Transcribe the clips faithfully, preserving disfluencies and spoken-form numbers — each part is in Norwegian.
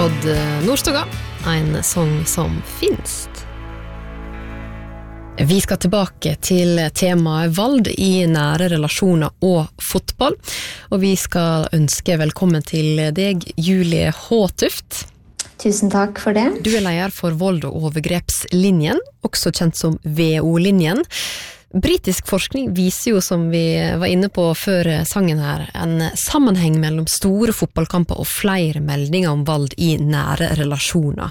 Odd Nordstoga, en sång som finst. Vi skal tilbake til temaet vold i nære relasjoner og fotball, og vi skal ønske velkommen til deg, Julie Håtuft. Tusen takk for det. Du er leder for vold- og overgrepslinjen, også kjent som V O-linjen. Britisk forskning viser jo, som vi var inne på før sangen her, en sammenheng mellom store fotballkamper og flere meldinger om vold i nære relasjoner.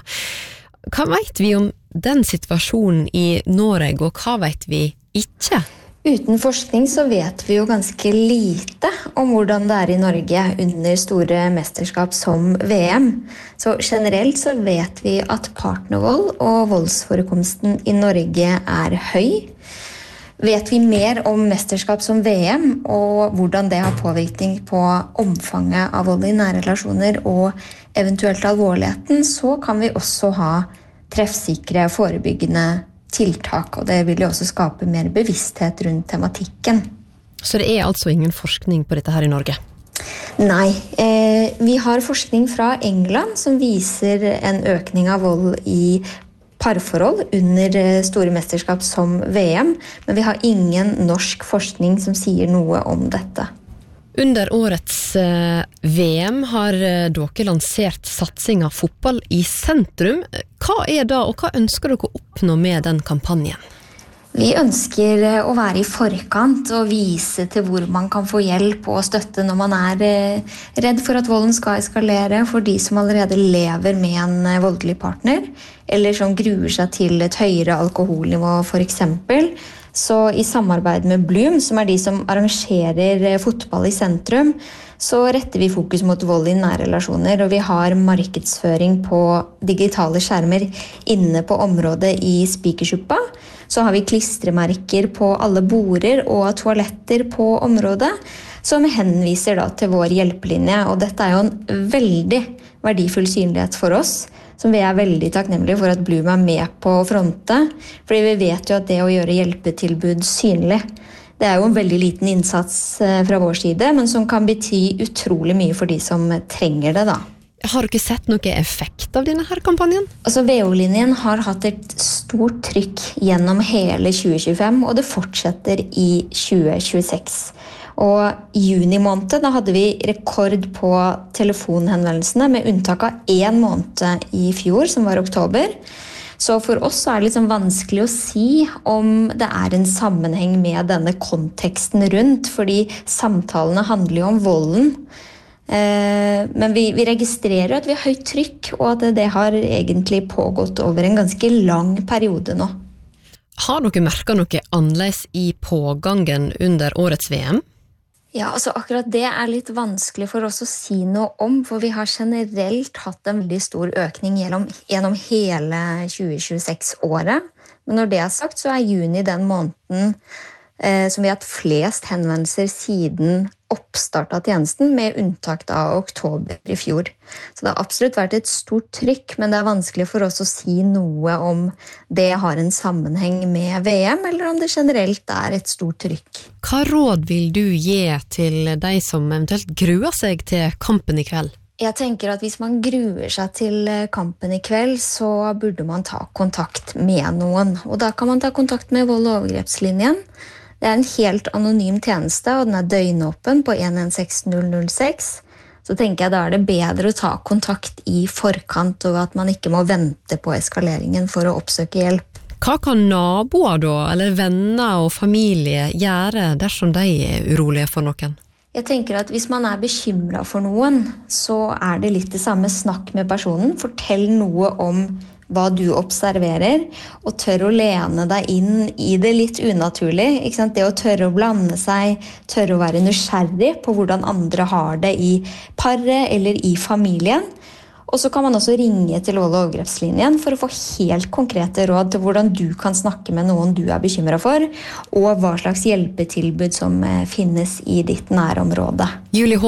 Hva vet vi om den situasjonen i Norge, og hva vet vi ikke? Uten forskning så vet vi jo ganske lite om hvordan det er i Norge under store mesterskap som V M. Så generelt så vet vi at partnervold og voldsforekomsten i Norge er høy. Vet vi mer om mesterskap som V M og hvordan det har påvirkning på omfanget av vold i nære relasjoner og eventuelt alvorligheten, så kan vi også ha treffsikre forebyggende tiltak, og det vil jo også skape mer bevissthet rundt tematikken. Så det er altså ingen forskning på dette her i Norge? Nei, eh, vi har forskning fra England som viser en økning av vold i parforhold under store mesterskap som V M, men vi har ingen norsk forskning som sier noe om dette. Under årets V M har dere lansert satsing av fotball i sentrum. Hva er da, og hva ønsker dere å oppnå med den kampanjen? Vi ønsker å være i forkant og vise til hvor man kan få hjelp og støtte når man er redd for at volden skal eskalere, for de som allerede lever med en voldelig partner, eller som gruer seg til et høyere alkoholnivå for eksempel. Så i samarbeid med Bloom, som er de som arrangerer fotball i sentrum, så retter vi fokus mot vold i nære relasjoner, og vi har markedsføring på digitale skjermer inne på området i Spikersuppa. Så har vi klistremerker på alle border og toaletter på området, som henviser da til vår hjelpelinje, og dette er jo en veldig verdifull synlighet for oss, som vi er veldig takknemlige for at Bloom er med på å fronte, fordi vi vet jo at det å gjøre hjelpetilbud synlig, det er jo en veldig liten innsats fra vår side, men som kan bety utrolig mye for de som trenger det da. Har du ikke sett noe effekt av denne her kampanjen? Altså V O-linjen har hatt et stort trykk gjennom hele tjue tjuefem, og det fortsetter i tjue tjueseks. Og i juni måned, da hadde vi rekord på telefonhenvendelsene, med unntak av en måned i fjor, som var oktober. Så for oss er det liksom vanskelig å si om det er en sammenheng med denne konteksten rundt, fordi samtalene handler jo om volden. Men vi, vi registrerer at vi har høyt trykk, og at det har egentlig pågått over en ganske lang periode nå. Har dere merket noe annerledes i pågangen under årets V M? Ja, altså akkurat det er litt vanskelig for oss å si noe om, for vi har generelt hatt en veldig stor økning gjennom, gjennom hele tjue tjueseks-året. Men når det er sagt, så er juni den måneden eh, som vi har hatt flest henvendelser siden oppstart av tjenesten, med unntak av oktober i fjor. Så det har absolutt vært et stort trykk, men det er vanskelig for oss å si noe om det har en sammenheng med V M, eller om det generelt er et stort trykk. Hva råd vil du gi til de som eventuelt gruer seg til kampen i kveld? Jeg tenker at hvis man gruer seg til kampen i kveld, så burde man ta kontakt med noen. Og da kan man ta kontakt med vold- og overgrepslinjen. Det er en helt anonym tjeneste, og den er døgnåpen på en en seks null null seks. Så tenker jeg da er det bedre å ta kontakt i forkant, og at man ikke må vente på eskaleringen for å oppsøke hjelp. Hva kan naboer da, eller venner og familie gjøre dersom de er urolige for noen? Jeg tenker at hvis man er bekymret for noen, så er det litt det samme. Snakk med personen, fortell noe om hva du observerer, og tør å lene deg inn i det litt unaturlig. Ikke sant? Det å tørre å blande seg, tørre å være nysgjerrig på hvordan andre har det i paret eller i familien. Og så kan man også ringe til vold- og overgrepslinjen for å få helt konkrete råd til hvordan du kan snakke med noen du er bekymret for, og hva slags hjelpetilbud som finnes i ditt nærområde. Julie